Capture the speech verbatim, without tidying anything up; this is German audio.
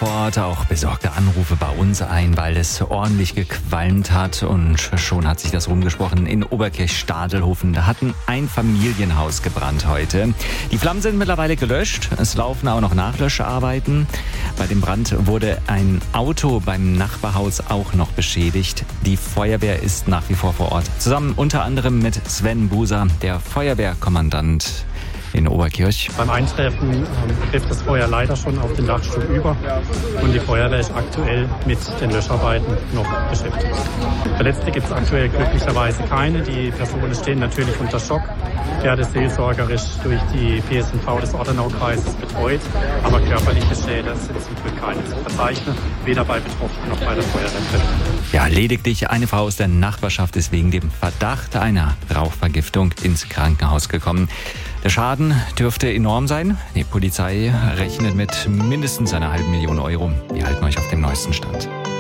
vor Ort auch besorgte Anrufe bei uns ein, weil es ordentlich gequalmt hat und schon hat sich das rumgesprochen. In Oberkirch-Stadelhofen, da hat ein Einfamilienhaus gebrannt heute. Die Flammen sind mittlerweile gelöscht, es laufen auch noch Nachlöscharbeiten. Bei dem Brand wurde ein Auto beim Nachbarhaus auch noch beschädigt. Die Feuerwehr ist nach wie vor vor Ort, zusammen unter anderem mit Sven Buser, der Feuerwehrkommandant in Oberkirch. Beim Eintreffen ähm, trifft das Feuer leider schon auf den Dachstuhl über und die Feuerwehr ist aktuell mit den Löscharbeiten noch beschäftigt. Verletzte gibt es aktuell glücklicherweise keine. Die Personen stehen natürlich unter Schock. Werde seelsorgerisch durch die P S N V des Ortenaukreises betreut, aber körperliche Schäden sind zum Glück keine zu verzeichnen, weder bei Betroffenen noch bei der Feuerwehr. Ja, lediglich eine Frau aus der Nachbarschaft ist wegen dem Verdacht einer Rauchvergiftung ins Krankenhaus gekommen. Der Schaden dürfte enorm sein. Die Polizei rechnet mit mindestens einer halben Million Euro. Wir halten euch auf dem neuesten Stand.